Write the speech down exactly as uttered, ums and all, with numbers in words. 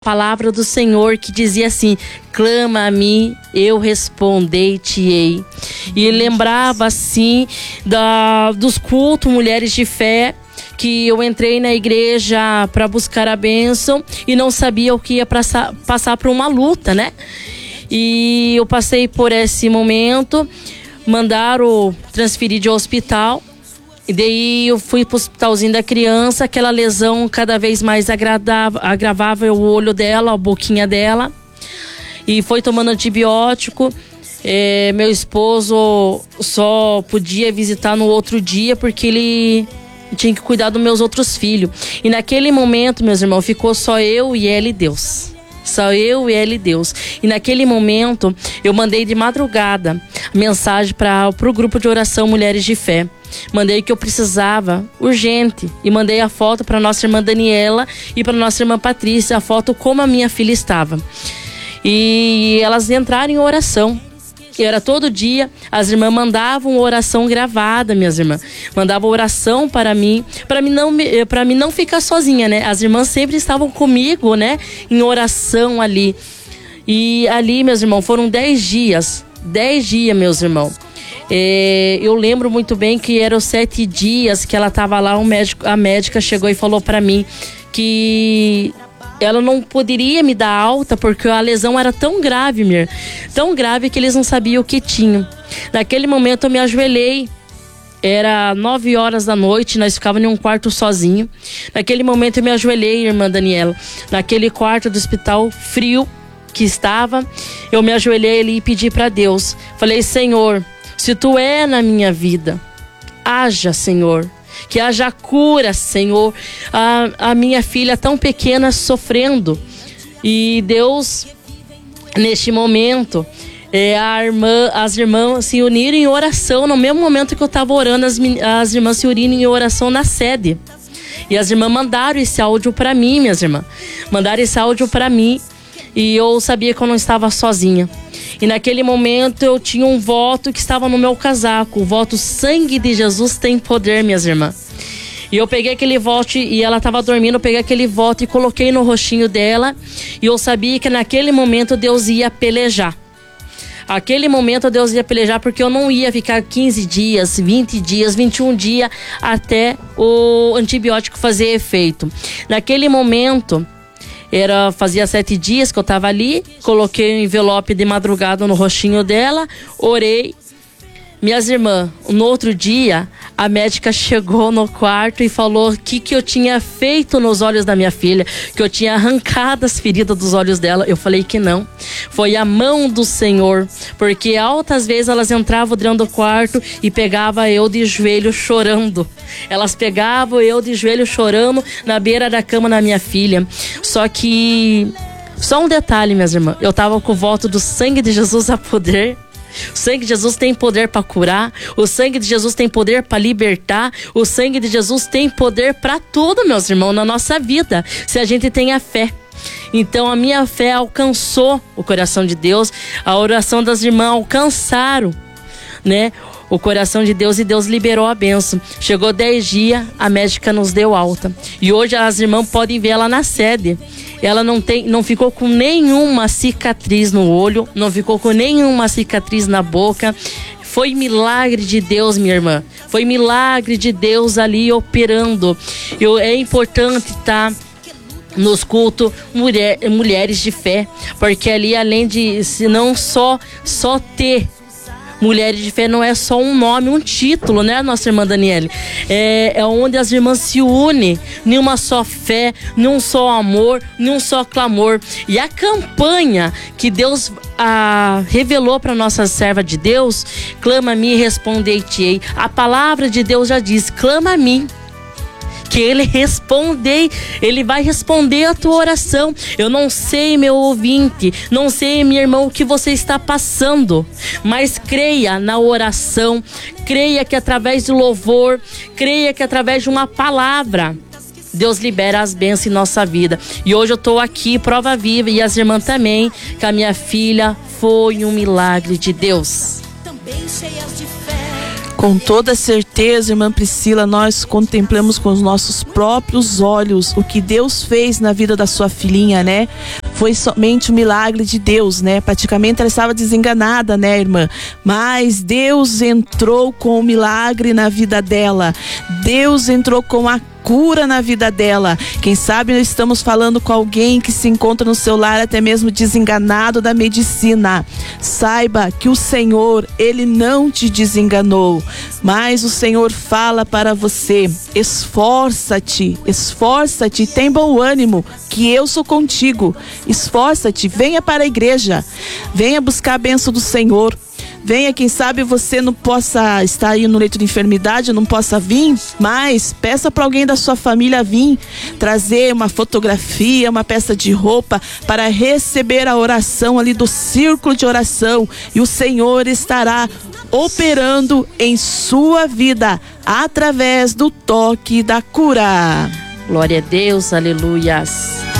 Palavra do Senhor que dizia assim: clama a mim, eu respondei-te-ei. E lembrava assim da, dos cultos Mulheres de Fé, que eu entrei na igreja para buscar a bênção e não sabia o que ia passar, passar por uma luta, né? E eu passei por esse momento, mandaram transferir de hospital. E daí eu fui pro hospitalzinho da criança, aquela lesão cada vez mais agradava, agravava o olho dela, a boquinha dela. E foi tomando antibiótico. É, meu esposo só podia visitar no outro dia porque ele tinha que cuidar dos meus outros filhos. E naquele momento, meus irmãos, ficou só eu e ela e Deus. Só eu e ela e Deus. E naquele momento, eu mandei de madrugada mensagem para o grupo de oração Mulheres de Fé. Mandei que eu precisava, urgente. E mandei a foto para nossa irmã Daniela e para nossa irmã Patrícia, a foto como a minha filha estava. E elas entraram em oração. E era todo dia, as irmãs mandavam oração gravada, minhas irmãs. Mandavam oração para mim, para mim não, para mim não ficar sozinha, né? As irmãs sempre estavam comigo, né? Em oração ali. E ali, meus irmãos, foram dez dias. Dez dias, meus irmãos. É, eu lembro muito bem que eram sete dias que ela estava lá, um médico, a médica chegou e falou para mim que ela não poderia me dar alta porque a lesão era tão grave, mir, tão grave que eles não sabiam o que tinham. Naquele momento eu me ajoelhei, era nove horas da noite, nós ficávamos em um quarto sozinho. Naquele momento eu me ajoelhei, irmã Daniela, naquele quarto do hospital frio que estava, eu me ajoelhei ali e pedi para Deus. Falei: Senhor, se tu é na minha vida, haja, Senhor. Que haja cura, Senhor. A, a minha filha tão pequena sofrendo. E Deus, neste momento, é, a irmã, as irmãs se uniram em oração. No mesmo momento que eu estava orando, as, as irmãs se uniram em oração na sede. E as irmãs mandaram esse áudio para mim, minhas irmãs. Mandaram esse áudio para mim. E eu sabia que eu não estava sozinha. E naquele momento eu tinha um voto que estava no meu casaco. O voto: sangue de Jesus tem poder, minhas irmãs. E eu peguei aquele voto e ela estava dormindo. Eu peguei aquele voto e coloquei no rostinho dela. E eu sabia que naquele momento Deus ia pelejar. Aquele momento Deus ia pelejar porque eu não ia ficar quinze dias, vinte dias, vinte e um dias até o antibiótico fazer efeito. Naquele momento... Era, fazia sete dias que eu estava ali, coloquei um envelope de madrugada no rostinho dela, orei. Minhas irmãs, no outro dia, a médica chegou no quarto e falou que que eu tinha feito nos olhos da minha filha, que eu tinha arrancado as feridas dos olhos dela. Eu falei que não, foi a mão do Senhor, porque altas vezes elas entravam dentro do quarto e pegavam eu de joelho chorando. Elas pegavam eu de joelho chorando na beira da cama da minha filha. Só que, só um detalhe, minhas irmãs, eu tava com o voto do sangue de Jesus a poder. O sangue de Jesus tem poder para curar. O sangue de Jesus tem poder para libertar. O sangue de Jesus tem poder para tudo, meus irmãos, na nossa vida, se a gente tem a fé. Então a minha fé alcançou o coração de Deus. A oração das irmãs alcançaram, né, o coração de Deus, e Deus liberou a bênção. Chegou dez dias, a médica nos deu alta. E hoje as irmãs podem ver ela na sede. Ela não, tem, não ficou com nenhuma cicatriz no olho, não ficou com nenhuma cicatriz na boca. Foi milagre de Deus, minha irmã. Foi milagre de Deus ali operando. Eu, é importante estar nos cultos mulher, Mulheres de Fé, porque ali, além de se não só, só ter Mulheres de Fé, não é só um nome, um título, né, nossa irmã Daniele? É, é onde as irmãs se unem em uma só fé, num só amor, num só clamor. E a campanha que Deus ah, revelou para nossa serva de Deus: clama a mim e respondei-te-ei. A palavra de Deus já diz: clama a mim, que ele respondei, ele vai responder a tua oração. Eu não sei, meu ouvinte, não sei, minha irmã, o que você está passando, mas creia na oração, creia que através do louvor, creia que através de uma palavra, Deus libera as bênçãos em nossa vida. E hoje eu estou aqui, prova viva, e as irmãs também, que a minha filha foi um milagre de Deus. Também cheias de fé. Com toda certeza, irmã Priscila, nós contemplamos com os nossos próprios olhos o que Deus fez na vida da sua filhinha, né? Foi somente um milagre de Deus, né? Praticamente ela estava desenganada, né, irmã? Mas Deus entrou com o milagre na vida dela. Deus entrou com a cura na vida dela. Quem sabe nós estamos falando com alguém que se encontra no seu lar até mesmo desenganado da medicina. Saiba que o Senhor, Ele não te desenganou, mas o Senhor fala para você: esforça-te, esforça-te, tem bom ânimo, que eu sou contigo. Esforça-te, venha para a igreja, venha buscar a bênção do Senhor. Venha, quem sabe você não possa estar aí no leito de enfermidade, não possa vir, mas peça para alguém da sua família vir, trazer uma fotografia, uma peça de roupa para receber a oração ali do círculo de oração, e o Senhor estará operando em sua vida através do toque da cura. Glória a Deus, aleluias.